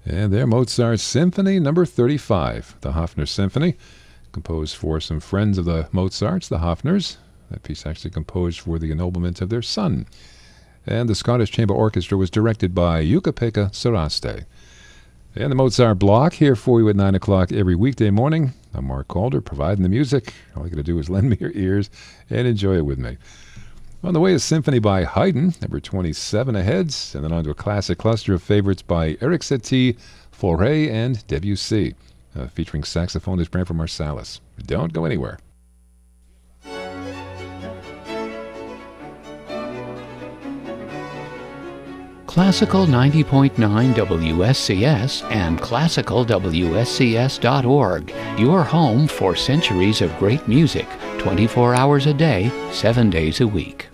And there, Mozart's Symphony Number 35, the Hofner Symphony, composed for some friends of the Mozarts, the Hofners. That piece actually composed for the ennoblement of their son. And the Scottish Chamber Orchestra was directed by Jukka-Pekka Saraste. And the Mozart Block here for you at 9 o'clock every weekday morning. I'm Mark Calder, providing the music. All you got to do is lend me your ears and enjoy it with me. On the way, a symphony by Haydn, number 27 ahead, and then on to a classic cluster of favorites by Eric Satie, Fauré, and Debussy, featuring saxophonist Branford Marsalis. Don't go anywhere. Classical 90.9 WSCS and classicalwscs.org, your home for centuries of great music, 24 hours a day, 7 days a week.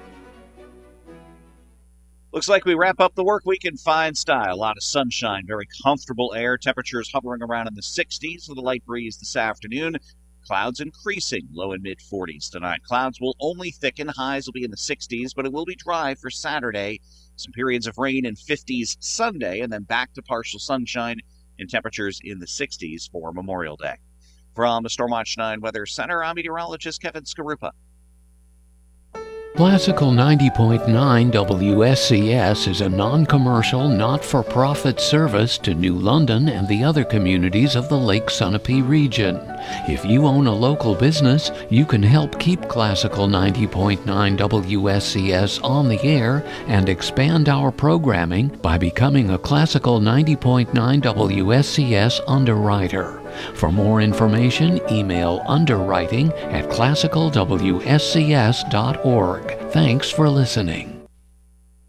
Looks like we wrap up the work week in fine style. A lot of sunshine, very comfortable air, temperatures hovering around in the 60s with a light breeze this afternoon. Clouds increasing, low and mid-40s tonight. Clouds will only thicken, highs will be in the 60s, but it will be dry for Saturday. Some periods of rain in 50s Sunday, and then back to partial sunshine and temperatures in the 60s for Memorial Day. From the Stormwatch 9 Weather Center, I'm meteorologist Kevin Skarupa. Classical 90.9 WSCS is a non-commercial, not-for-profit service to New London and the other communities of the Lake Sunapee region. If you own a local business, you can help keep Classical 90.9 WSCS on the air and expand our programming by becoming a Classical 90.9 WSCS underwriter. For more information, email underwriting@classicalwscs.org. Thanks for listening.